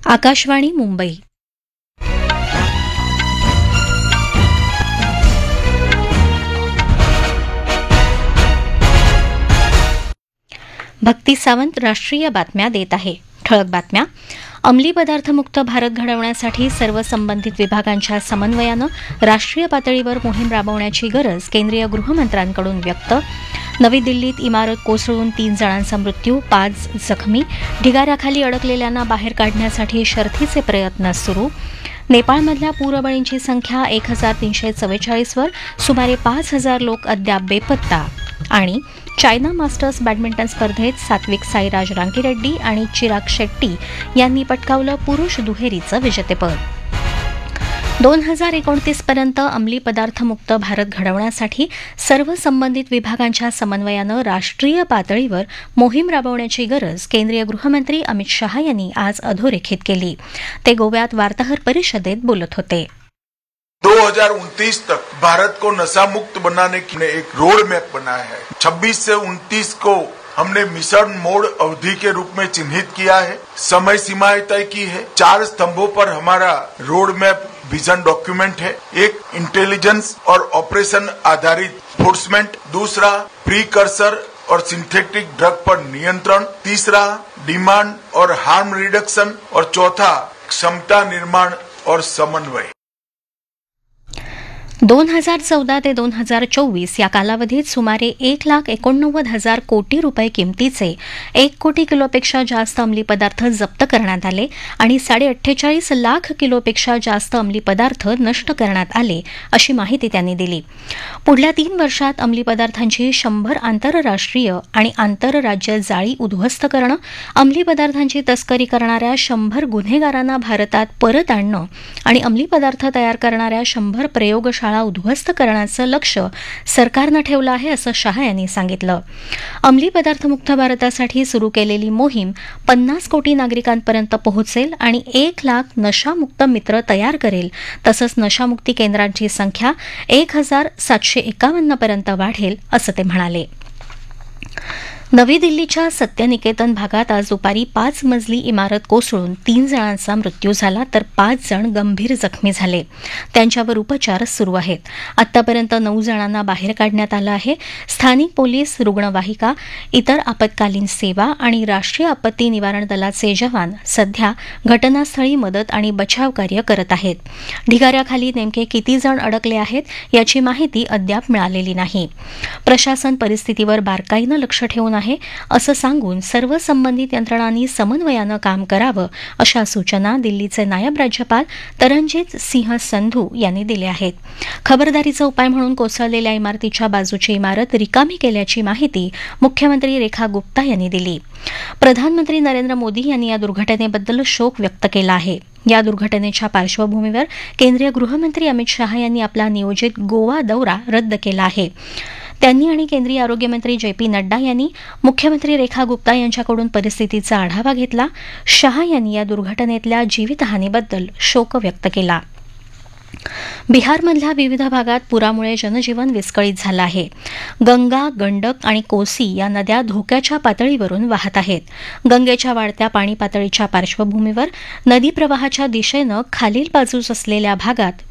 आकाशवाणी मुंबई. भक्ती सावंत राष्ट्रीय बातम्या देत आहे. ठळक बातम्या. अंमली पदार्थमुक्त भारत घडवण्यासाठी सर्व संबंधित विभागांच्या समन्वयानं राष्ट्रीय पातळीवर मोहीम राबवण्याची गरज केंद्रीय गृहमंत्र्यांकडून व्यक्त. नवी दिल्लीत इमारत कोसळून 3 जणांचा मृत्यू, 5 जखमी. ढिगाऱ्याखाली अडकलेल्यांना बाहेर काढण्यासाठी शर्थीचे प्रयत्न सुरू. नेपाळमधल्या पूरबळींची संख्या 1344 वर, सुमारे 5000 लोक अद्याप बेपत्ता. आणि चायना मास्टर्स बॅडमिंटन स्पर्धेत सात्विक साईराज रांकीरेड्डी आणि चिराग शेट्टी यांनी पटकावलं पुरुष दुहेरीचं विजेतेपद. 2029 पर्यंत अंमली पदार्थमुक्त भारत घडवण्यासाठी सर्व संबंधित विभागांच्या समन्वयानं राष्ट्रीय पातळीवर मोहीम राबवण्याची गरज केंद्रीय गृहमंत्री अमित शहा यांनी आज अधोरेखित केली. ते गोव्यात वार्ताहर परिषदेत बोलत होते. 2029 तक भारत को नशा मुक्त बनाने की एक रोड मैप बनाया है. 26 से 29 को हमने मिशन मोड अवधि के रूप में चिन्हित किया है. समय सीमाएं तय की है. 4 स्तंभों पर हमारा रोड मैप विजन डॉक्यूमेंट है. एक इंटेलिजेंस और ऑपरेशन आधारित एनफोर्समेंट, दूसरा प्रीकर्सर और सिंथेटिक ड्रग पर नियंत्रण, तीसरा डिमांड और हार्म रिडक्शन और चौथा क्षमता निर्माण और समन्वय. 2014 ते 2024 या कालावधीत सुमारे 1,89,000 कोटी रुपये किमतीचे 1 कोटी किलोपेक्षा जास्त अंमली पदार्थ जप्त करण्यात आले आणि 48.5 लाख किलोपेक्षा जास्त अंमली पदार्थ नष्ट करण्यात आले, अशी माहिती त्यांनी दिली. पुढल्या 3 वर्षात अंमली पदार्थांची 100 आंतरराष्ट्रीय आणि आंतरराज्य जाळी उद्ध्वस्त करणं, अंमली पदार्थांची तस्करी करणाऱ्या 100 गुन्हेगारांना भारतात परत आणणं आणि अंमली पदार्थ तयार करणाऱ्या 100 प्रयोगशाळा उद्ध्वस्त करण्याचं लक्ष्य सरकारनं ठेवलं आहे, असं शहा यांनी सांगितलं. अंमली पदार्थमुक्त भारतासाठी सुरू केलेली मोहीम 50 कोटी नागरिकांपर्यंत पोहोचेल आणि 1 लाख नशामुक्त मित्र तयार करेल. तसंच नशामुक्ती केंद्रांची संख्या 1751 पर्यंत वाढेल, असं ते म्हणाले. नवी दिल्लीच्या सत्यनिकेतन भागात आज दुपारी 5 मजली इमारत कोसळून 3 जणांचा मृत्यू झाला, तर 5 जण गंभीर जखमी झाले. त्यांच्यावर उपचार सुरू आहेत. आतापर्यंत 9 जणांना बाहेर काढण्यात आलं आहे. स्थानिक पोलीस, रुग्णवाहिका, इतर आपत्कालीन सेवा आणि राष्ट्रीय आपत्ती निवारण दलाचे जवान सध्या घटनास्थळी मदत आणि बचाव कार्य करत आहेत. ढिगाऱ्याखाली नेमके किती जण अडकले आहेत याची माहिती अद्याप मिळालेली नाही. प्रशासन परिस्थितीवर बारकाईनं लक्ष ठेवून आहे, असं सांगून सर्व संबंधित यंत्रणांनी समन्वयानं काम करावं, अशा सूचना दिल्लीचे नायब राज्यपाल तरनजीत सिंह संधू यांनी दिल्या आहेत. खबरदारीचा उपाय म्हणून कोसळलेल्या इमारतीच्या बाजूची इमारत रिकामी केल्याची माहिती मुख्यमंत्री रेखा गुप्ता यांनी दिली. प्रधानमंत्री नरेंद्र मोदी यांनी या दुर्घटनेबद्दल शोक व्यक्त केला आहे. या दुर्घटनेच्या पार्श्वभूमीवर केंद्रीय गृहमंत्री अमित शहा यांनी आपला नियोजित गोवा दौरा रद्द केला आहे. त्यांनी आणि केंद्रीय आरोग्यमंत्री जे.पी. नड्डा यांनी मुख्यमंत्री रेखा गुप्ता यांच्याकडून परिस्थितीचा आढावा घेतला. शहा यांनी या दुर्घटनेतल्या जीवितहानीबद्दल शोक व्यक्त केला. बिहारमधल्या विविध भागात पुरामुळे जनजीवन विस्कळीत झालं आहे. गंगा, गंडक आणि कोसी या नद्या धोक्याच्या पातळीवरून वाहत आहेत. गंगेच्या वाढत्या पाणी पातळीच्या पार्श्वभूमीवर नदी प्रवाहाच्या दिशेनं खालील बाजूस असलेल्या भागात